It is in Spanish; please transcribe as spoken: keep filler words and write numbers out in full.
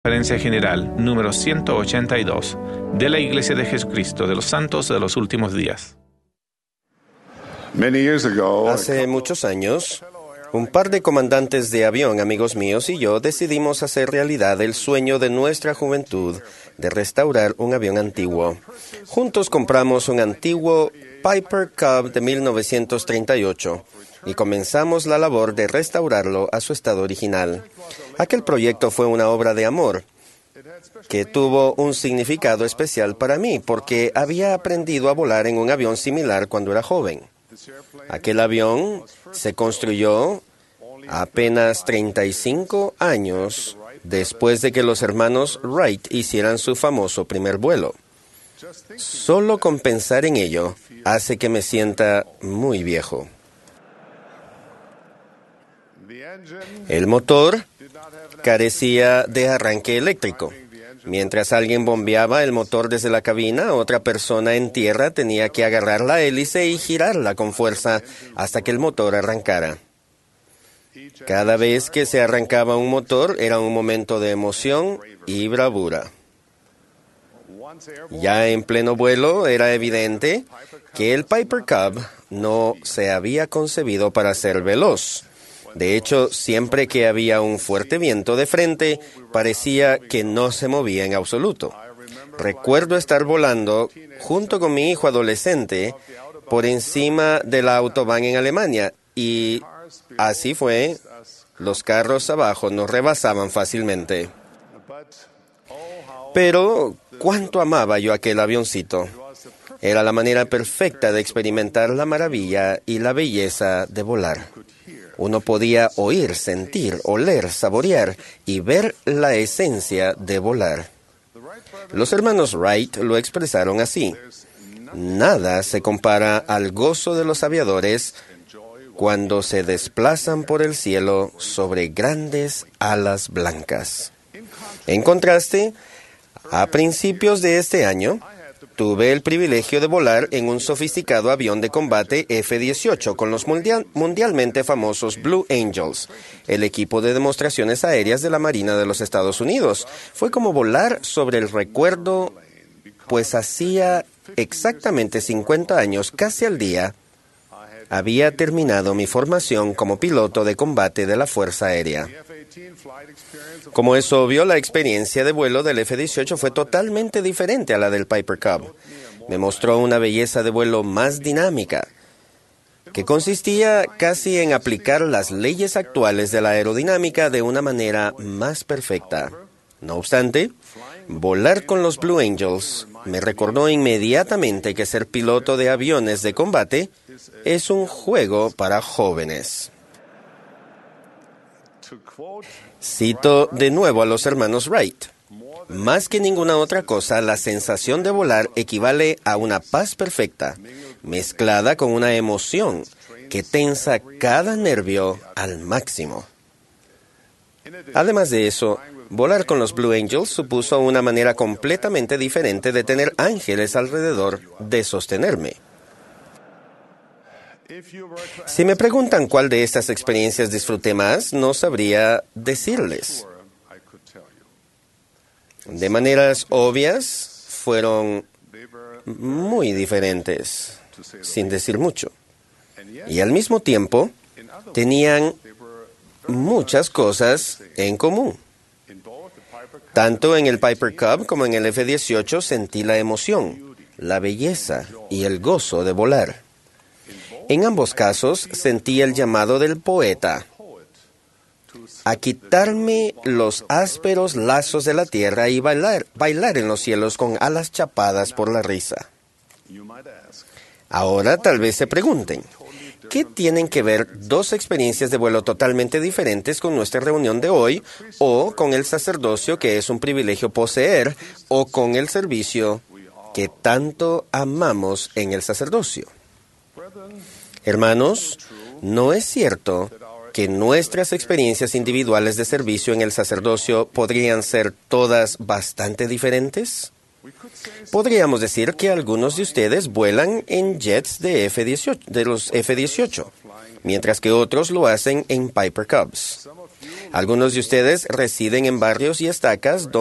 Conferencia General número ciento ochenta y dos de la Iglesia de Jesucristo de los Santos de los Últimos Días. Hace muchos años, un par de comandantes de avión, amigos míos, y yo decidimos hacer realidad el sueño de nuestra juventud de restaurar un avión antiguo. Juntos compramos un antiguo Piper Cub de mil novecientos treinta y ocho y comenzamos la labor de restaurarlo a su estado original. Aquel proyecto fue una obra de amor que tuvo un significado especial para mí porque había aprendido a volar en un avión similar cuando era joven. Aquel avión se construyó apenas treinta y cinco años después de que los hermanos Wright hicieran su famoso primer vuelo. Solo con pensar en ello hace que me sienta muy viejo. El motor carecía de arranque eléctrico. Mientras alguien bombeaba el motor desde la cabina, otra persona en tierra tenía que agarrar la hélice y girarla con fuerza hasta que el motor arrancara. Cada vez que se arrancaba un motor era un momento de emoción y bravura. Ya en pleno vuelo era evidente que el Piper Cub no se había concebido para ser veloz. De hecho, siempre que había un fuerte viento de frente, parecía que no se movía en absoluto. Recuerdo estar volando junto con mi hijo adolescente por encima de la autobahn en Alemania y así fue, los carros abajo nos rebasaban fácilmente. Pero, ¿cuánto amaba yo aquel avioncito? Era la manera perfecta de experimentar la maravilla y la belleza de volar. Uno podía oír, sentir, oler, saborear y ver la esencia de volar. Los hermanos Wright lo expresaron así: nada se compara al gozo de los aviadores cuando se desplazan por el cielo sobre grandes alas blancas. En contraste, a principios de este año, tuve el privilegio de volar en un sofisticado avión de combate F dieciocho con los mundial, mundialmente famosos Blue Angels, el equipo de demostraciones aéreas de la Marina de los Estados Unidos. Fue como volar sobre el recuerdo, pues hacía exactamente cincuenta años, casi al día, había terminado mi formación como piloto de combate de la Fuerza Aérea. Como es obvio, la experiencia de vuelo del F dieciocho fue totalmente diferente a la del Piper Cub. Me mostró una belleza de vuelo más dinámica, que consistía casi en aplicar las leyes actuales de la aerodinámica de una manera más perfecta. No obstante, volar con los Blue Angels me recordó inmediatamente que ser piloto de aviones de combate es un juego para jóvenes. Cito de nuevo a los hermanos Wright. Más que ninguna otra cosa, la sensación de volar equivale a una paz perfecta, mezclada con una emoción que tensa cada nervio al máximo. Además de eso, volar con los Blue Angels supuso una manera completamente diferente de tener ángeles alrededor de sostenerme. Si me preguntan cuál de estas experiencias disfruté más, no sabría decirles. De maneras obvias, fueron muy diferentes, sin decir mucho. Y al mismo tiempo, tenían muchas cosas en común. Tanto en el Piper Cub como en el F dieciocho sentí la emoción, la belleza y el gozo de volar. En ambos casos sentí el llamado del poeta a quitarme los ásperos lazos de la tierra y bailar, bailar en los cielos con alas chapadas por la risa. Ahora tal vez se pregunten, ¿qué tienen que ver dos experiencias de vuelo totalmente diferentes con nuestra reunión de hoy, o con el sacerdocio que es un privilegio poseer, o con el servicio que tanto amamos en el sacerdocio? Hermanos, ¿no es cierto que nuestras experiencias individuales de servicio en el sacerdocio podrían ser todas bastante diferentes? Podríamos decir que algunos de ustedes vuelan en jets de, F dieciocho, de los F dieciocho, mientras que otros lo hacen en Piper Cubs. Algunos de ustedes residen en barrios y estacas